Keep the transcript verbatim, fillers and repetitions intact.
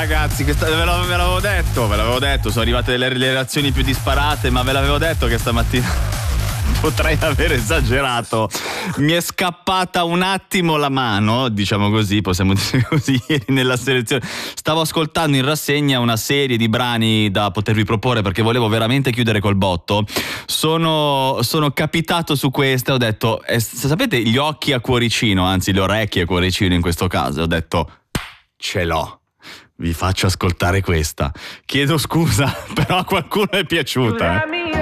ragazzi, che sta, ve, l'avevo, ve l'avevo detto, ve l'avevo detto, sono arrivate le, le reazioni più disparate, ma ve l'avevo detto che stamattina potrei aver esagerato. Mi è scappata un attimo la mano, diciamo così, possiamo dire così, ieri nella selezione. Stavo ascoltando in rassegna una serie di brani da potervi proporre perché volevo veramente chiudere col botto. Sono, sono capitato su questa, ho detto, eh, sapete gli occhi a cuoricino, anzi le orecchie a cuoricino in questo caso, ho detto, ce l'ho. Vi faccio ascoltare questa. Chiedo scusa, però a qualcuno è piaciuta. Eh.